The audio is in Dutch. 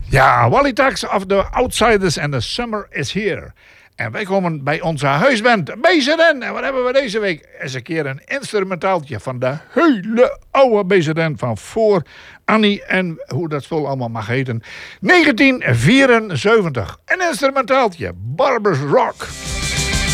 Ja, Wally Tax of the Outsiders and the Summer is Here. En wij komen bij onze huisband BZN. En wat hebben we deze week? Eens een keer een instrumentaaltje van de hele oude BZN van voor Annie en hoe dat spul allemaal mag heten. 1974. Een instrumentaaltje. Barbers Rock.